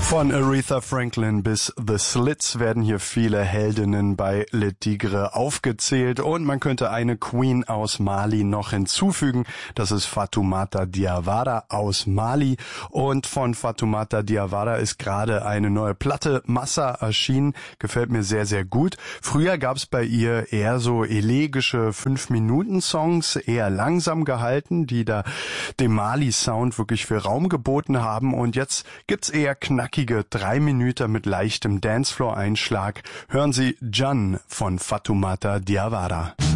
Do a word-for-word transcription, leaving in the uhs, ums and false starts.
Von Aretha Franklin bis The Slits werden hier viele Heldinnen bei Le Tigre aufgezählt und man könnte eine Queen aus Mali noch hinzufügen. Das ist Fatoumata Diawara aus Mali und von Fatoumata Diawara ist gerade eine neue Platte Massa erschienen. Gefällt mir sehr, sehr gut. Früher gab es bei ihr eher so elegische fünf Minuten Songs, eher langsam gehalten, die da dem Mali-Sound wirklich viel Raum geboten haben und jetzt gibt's eher knackige drei Minuten mit leichtem Dancefloor-Einschlag. Hören Sie Jan von Fatoumata Diawara.